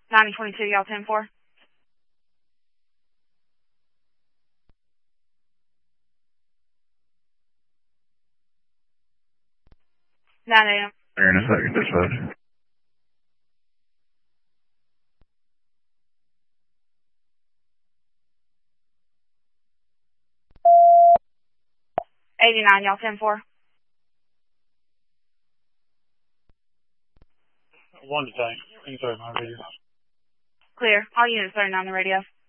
9022, y'all 10-4. 9 a.m. Here in a second, dispatch. '89, y'all 10-4. 1 to tank. You can start my radio. Clear. All units 39 on the radio.